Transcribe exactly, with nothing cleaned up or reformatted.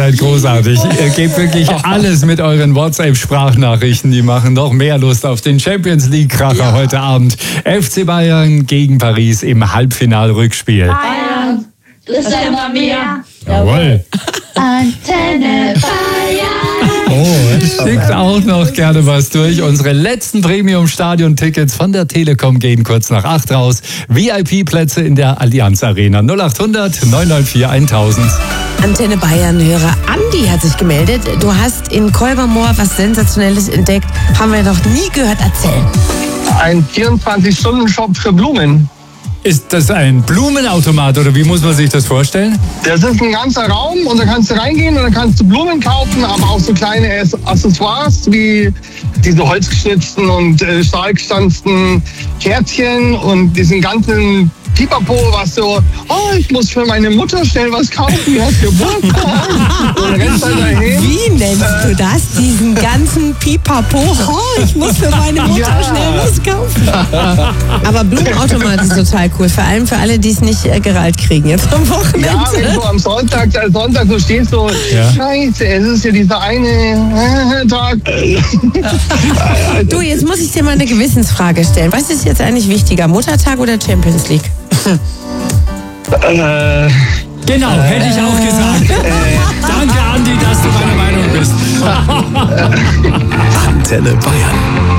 Großartig. Ihr gebt wirklich alles mit euren WhatsApp-Sprachnachrichten. Die machen noch mehr Lust auf den Champions League-Kracher ja. heute Abend. F C Bayern gegen Paris im Halbfinal-Rückspiel. Bayern, du bist immer mehr. Jawohl. Antenne Bayern. Oh, schickt auch noch gerne was durch. Unsere letzten Premium-Stadion-Tickets von der Telekom gehen kurz nach acht raus. V I P-Plätze in der Allianz Arena. null acht hundert neun neun vier tausend. Antenne Bayern-Hörer Andi hat sich gemeldet. Du hast in Kolbermoor was Sensationelles entdeckt. Haben wir noch nie gehört. Erzählen. Ein vierundzwanzig-Stunden-Shop für Blumen. Ist das ein Blumenautomat oder wie muss man sich das vorstellen? Das ist ein ganzer Raum und da kannst du reingehen und da kannst du Blumen kaufen, aber auch so kleine Accessoires wie diese holzgeschnitzten und äh, stahlgestanzten Kärtchen und diesen ganzen Pipapo, was so, oh, ich muss für meine Mutter schnell was kaufen, die hat Geburtstag. Und rennst dann dahin. Wie nennst äh, du das? Diesen ganzen Pipapo? Oh, ich muss für meine Mutter ja. schnell was kaufen. Aber Blumenautomat ist total cool. Vor allem für alle, die es nicht äh, gerallt kriegen jetzt am Wochenende. Ja, wenn du am Sonntag, äh, Sonntag so stehst, so, ja. Scheiße, es ist ja dieser eine äh, Tag. Du, jetzt muss ich dir mal eine Gewissensfrage stellen. Was ist jetzt eigentlich wichtiger, Muttertag oder Champions League? Äh, genau, äh, hätte ich auch gesagt. Äh, Danke, Andi, dass du meiner Meinung bist. Antenne Bayern.